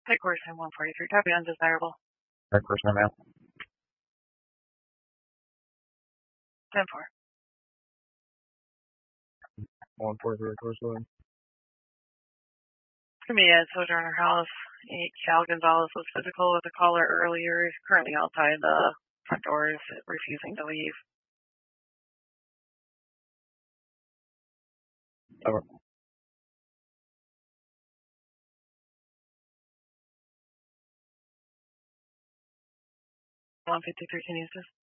Take course in 143. Copy undesirable. Right person I'm out. 10-4. 143 course line. It's going to be at Sojourner House. Cal Gonzalez was physical with a caller earlier. He's currently outside the front doors, refusing to leave. Over. 153, can you use this?